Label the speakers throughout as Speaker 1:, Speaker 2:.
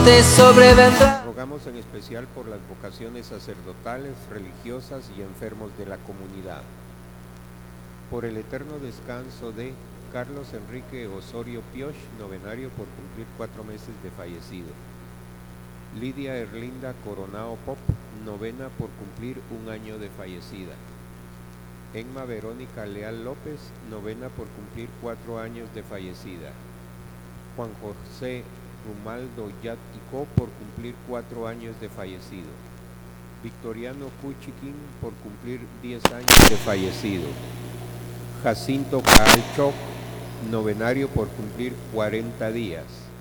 Speaker 1: te sobrevendrá.
Speaker 2: Rogamos en especial por las vocaciones sacerdotales, religiosas y enfermos de la comunidad. Por el eterno descanso de Carlos Enrique Osorio Pioch, novenario por cumplir 4 meses de fallecido. Lidia Erlinda Coronao Pop, novena por cumplir 1 año de fallecida. Emma Verónica Leal López, novena por cumplir 4 años de fallecida. Juan José Rumaldo Yatticó por cumplir 4 años de fallecido. Victoriano Cuchiquín por cumplir 10 años de fallecido. Jacinto Caalchoc, novenario por cumplir 40 días.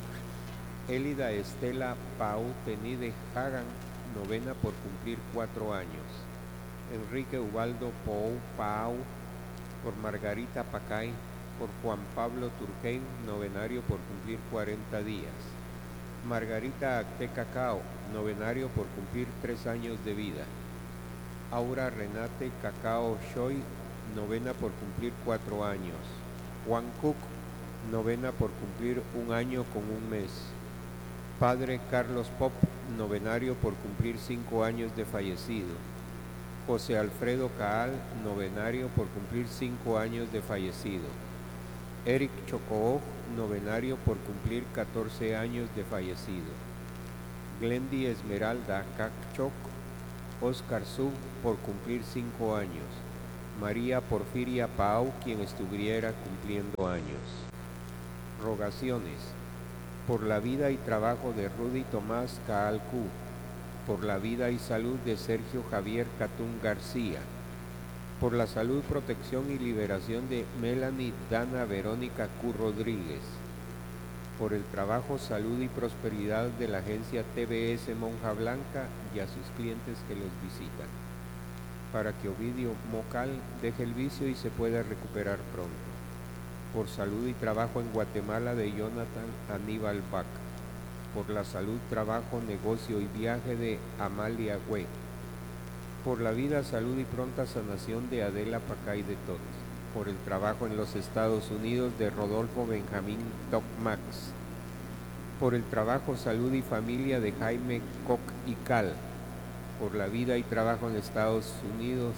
Speaker 2: Élida Estela Pau Tenide Hagan, novena por cumplir 4 años. Enrique Ubaldo Pou Pau por Margarita Pacay, por Juan Pablo Turquén, novenario por cumplir 40 días. Margarita Acte Cacao, novenario por cumplir 3 años de vida. Aura Renate Cacao Shoy, novena por cumplir 4 años. Juan Cook, novena por cumplir 1 año con 1 mes. Padre Carlos Pop, novenario por cumplir 5 años de fallecido. José Alfredo Caal, novenario por cumplir 5 años de fallecido. Eric Chocó, novenario por cumplir 14 años de fallecido. Glendy Esmeralda Cacchoc, Oscar Sub, por cumplir 5 años. María Porfiria Pau, quien estuviera cumpliendo años. Rogaciones. Por la vida y trabajo de Rudy Tomás Caal Q. Por la vida y salud de Sergio Javier Catún García. Por la salud, protección y liberación de Melanie Dana Verónica Q. Rodríguez. Por el trabajo, salud y prosperidad de la agencia TBS Monja Blanca y a sus clientes que los visitan. Para que Ovidio Mocal deje el vicio y se pueda recuperar pronto. Por salud y trabajo en Guatemala de Jonathan Aníbal Bach. Por la salud, trabajo, negocio y viaje de Amalia Güe. Por la vida, salud y pronta sanación de Adela Pacay de Tot. Por el trabajo en los Estados Unidos de Rodolfo Benjamín Doc Max. Por el trabajo, salud y familia de Jaime Koch y Cal. Por la vida y trabajo en Estados Unidos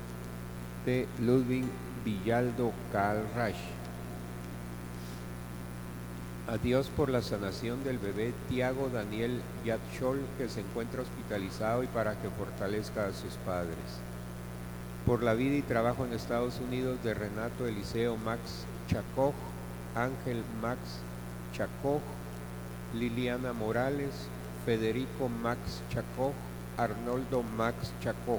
Speaker 2: de Ludwig Villaldo Cal Rash. A Dios por la sanación del bebé Tiago Daniel Yatchol, que se encuentra hospitalizado, y para que fortalezca a sus padres. Por la vida y trabajo en Estados Unidos de Renato Eliseo Max Chacoj, Ángel Max Chacoj, Liliana Morales, Federico Max Chacoj, Arnoldo Max Chacoj.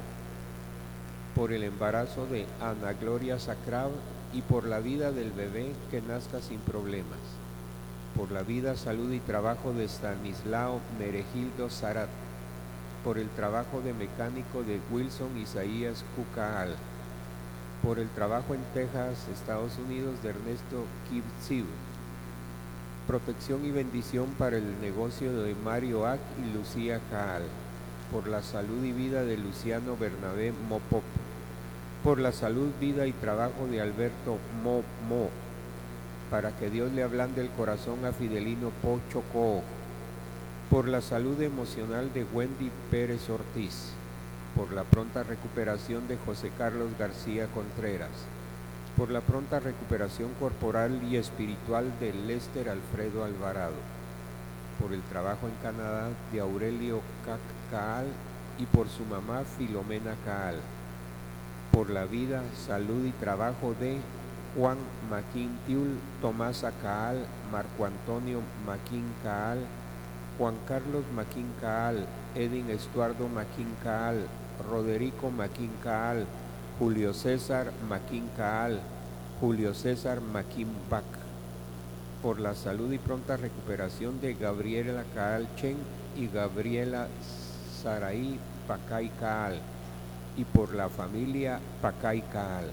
Speaker 2: Por el embarazo de Ana Gloria Sacrab y por la vida del bebé que nazca sin problemas. Por la vida, salud y trabajo de Stanislao Meregildo Zarat. Por el trabajo de mecánico de Wilson Isaías Cucaal. Por el trabajo en Texas, Estados Unidos de Ernesto Kibtsiv. Protección y bendición para el negocio de Mario Ack y Lucía Caal. Por la salud y vida de Luciano Bernabé Mopop. Por la salud, vida y trabajo de Alberto Mo, para que Dios le ablande el corazón a Fidelino Pochocó. Por la salud emocional de Wendy Pérez Ortiz. Por la pronta recuperación de José Carlos García Contreras. Por la pronta recuperación corporal y espiritual de Lester Alfredo Alvarado. Por el trabajo en Canadá de Aurelio Caal y por su mamá Filomena Caal. Por la vida, salud y trabajo de Juan Maquín Tiul, Tomás Caal, Marco Antonio Maquín Caal, Juan Carlos Maquín Caal, Edwin Estuardo Maquín Caal, Roderico Maquín Caal, Julio César Maquín Caal, Julio César Maquín Bac. Por la salud y pronta recuperación de Gabriela Caal Chen y Gabriela Saraí Pacay Caal, y por la familia Pacay Caal.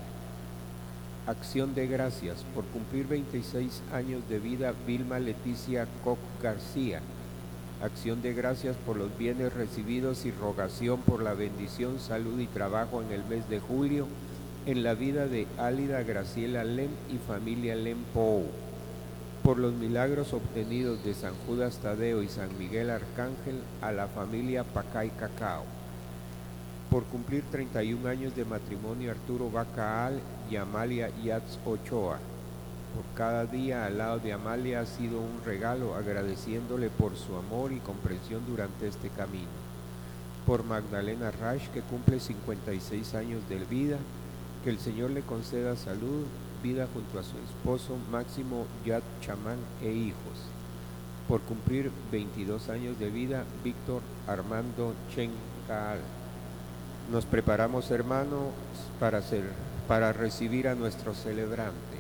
Speaker 2: Acción de gracias por cumplir 26 años de vida Vilma Leticia Koch García. Acción de gracias por los bienes recibidos y rogación por la bendición, salud y trabajo en el mes de julio en la vida de Álida Graciela Lem y familia Lem Pou. por los milagros obtenidos de San Judas Tadeo y San Miguel Arcángel, a la familia Pacay Cacao. Por cumplir 31 años de matrimonio Arturo Bacaal y Amalia Yats Ochoa. Por cada día al lado de Amalia ha sido un regalo, agradeciéndole por su amor y comprensión durante este camino. Por Magdalena Rash, que cumple 56 años de vida, que el Señor le conceda salud, vida junto a su esposo Máximo Yat Chamán e hijos. Por cumplir 22 años de vida, Víctor Armando Chen Caal. Nos preparamos, hermanos, para recibir a nuestro celebrante.